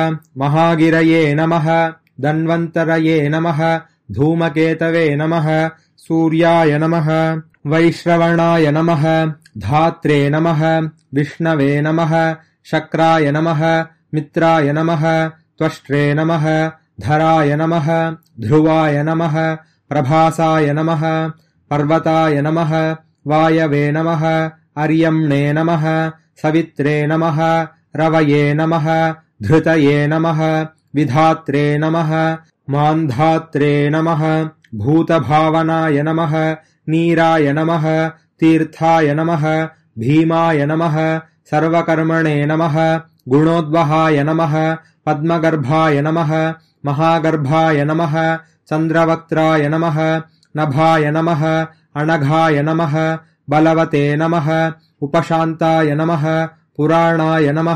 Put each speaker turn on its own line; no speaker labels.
महागिरये नमः धन्वन्तरये नमः धूमकेतवे नमः सूर्याय नमः वैश्रवणाय नमः धात्रे नमः विष्णवे नमः शक्राय नमः मित्राय नमः त्वष्ट्रे नमः धराय नमः ध्रुवाय नमः प्रभासाय नमः पर्वताय नमः वायवे नमः अर्यम्णे नमः सवित्रे नमः रवये नमः धृतये नमः विधात्रे नमः मान्धात्रे नमः भूतभावनाय नमः नीराय नमः तीर्थाय नमः भीमाय नमः सर्वकर्मणे नमः गुणोद्वहाय नमः पद्मगर्भाय नमः महागर्भाय नमः चन्द्रवक्त्राय नमः नभाय नमः अनघाय नमः बलवते नमः उपशान्ताय नमः पुराणाय नमः